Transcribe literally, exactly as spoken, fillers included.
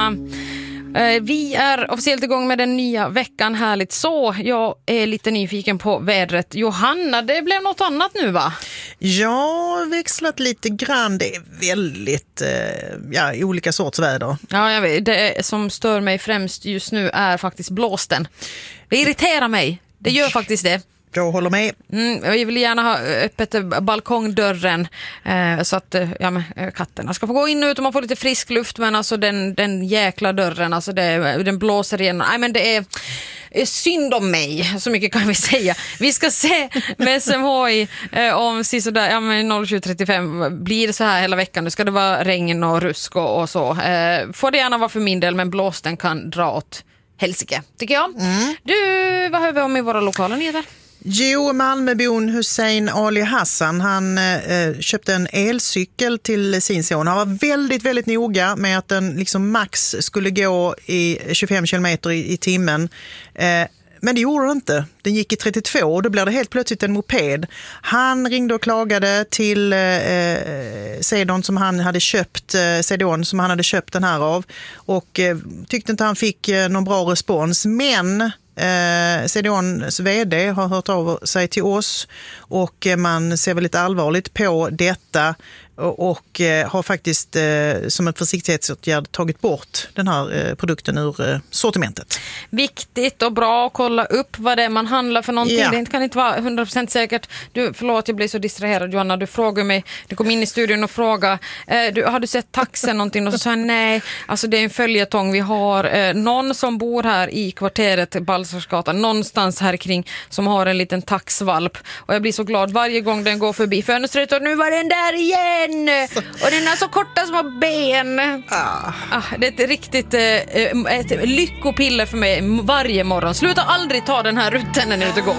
Johanna. Vi är officiellt igång med den nya veckan, härligt så. Jag är lite nyfiken på vädret. Johanna, det blev något annat nu va? Ja, växlat lite grann. Det är väldigt ja, olika sorts väder. Ja, jag vet. Det som stör mig främst just nu är faktiskt blåsten. Det irriterar mig. Det gör faktiskt det. Jag håller med. Mm, jag vill gärna ha öppet balkongdörren eh, så att ja, men, katterna ska få gå in och ut och man får lite frisk luft, men alltså den, den jäkla dörren, alltså det, den blåser igen. Nej, men det är, är synd om mig, så mycket kan vi säga. Vi ska se med S M H I eh, om sådär, ja, men noll sju trettiofem blir det så här hela veckan. Nu ska det vara regn och rusk och, och så. Eh, får det gärna vara för min del, men blåsten kan dra åt helsike, tycker jag. Mm. Du, vad har vi om i våra lokala nyheter? Jo, Malmöbon Hussein Ali Hassan, han eh, köpte en elcykel till sin son. Han var väldigt, väldigt noga med att den liksom max skulle gå i tjugofem kilometer i, i timmen. Eh, men det gjorde den inte. Den gick i trettiotvå och då blev det helt plötsligt en moped. Han ringde och klagade till eh, Cedon som han hade köpt, eh, Cedon som han hade köpt den här av, och eh, tyckte inte han fick eh, någon bra respons. Men Eh, Cedons vd har hört av sig till oss och eh, man ser väldigt allvarligt på detta och, och eh, har faktiskt eh, som en försiktighetsåtgärd tagit bort den här eh, produkten ur eh, sortimentet. Viktigt och bra att kolla upp vad det är man handlar för någonting. Ja. Det kan inte vara hundra procent säkert. Du, förlåt, jag blir så distraherad, Johanna. Du frågar mig, du kom in i studion och frågade, eh, du, har du sett taxen någonting? Och så sa jag nej. Alltså det är en följetong. Vi har eh, någon som bor här i kvarteret Balsarsgatan, någonstans här kring, som har en liten taxvalp. Och jag blir så glad varje gång den går förbi fönstret och nu var den där igen. Och den har så korta små ben. Ah. Ah, det är ett riktigt eh, ett lyckopiller för mig varje morgon. Sluta aldrig ta den här rutten när ni är ute och går.